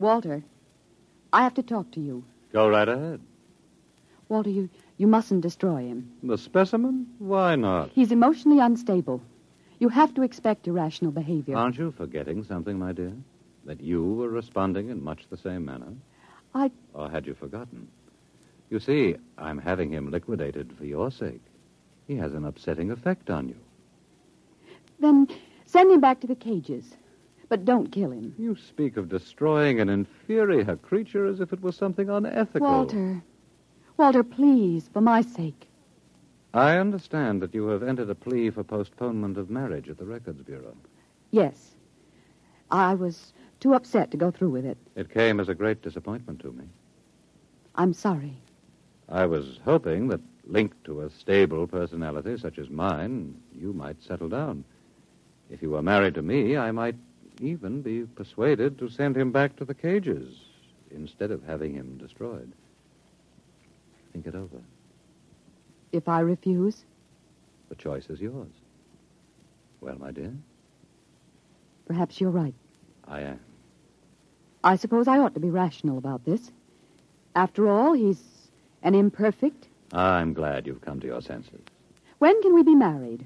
Walter, I have to talk to you. Go right ahead. Walter, you mustn't destroy him. The specimen? Why not? He's emotionally unstable. You have to expect irrational behavior. Aren't you forgetting something, my dear? That you were responding in much the same manner? Or had you forgotten? You see, I'm having him liquidated for your sake. He has an upsetting effect on you. Then send him back to the cages. But don't kill him. You speak of destroying an inferior creature as if it was something unethical. Walter, please, for my sake. I understand that you have entered a plea for postponement of marriage at the Records Bureau. Yes. I was too upset to go through with it. It came as a great disappointment to me. I'm sorry. I was hoping that, linked to a stable personality such as mine, you might settle down. If you were married to me, I might even be persuaded to send him back to the cages instead of having him destroyed. Think it over. If I refuse? The choice is yours. Well, my dear? Perhaps you're right. I am. I suppose I ought to be rational about this. After all, he's an imperfect. I'm glad you've come to your senses. When can we be married?